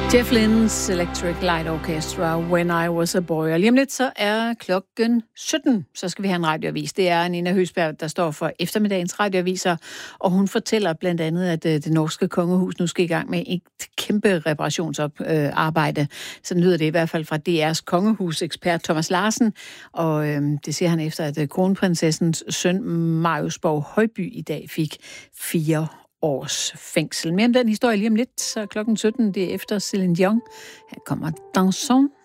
Jeff Lynne's Electric Light Orchestra, When I Was a Boy. Og lige om lidt, så er klokken 17. Så skal vi have en radioavis. Det er Nina Høsberg, der står for eftermiddagens radioaviser. Og hun fortæller blandt andet, at det norske kongehus nu skal i gang med et kæmpe reparationsarbejde. Sådan lyder det i hvert fald fra DR's kongehusekspert Thomas Larsen. Og det siger han efter, at kronprinsessens søn Marius Borg Højby i dag fik 4 års fængsel. Mere om den historie lige om lidt, så klokken 17, det er efter Céline Dion. Her kommer Danson.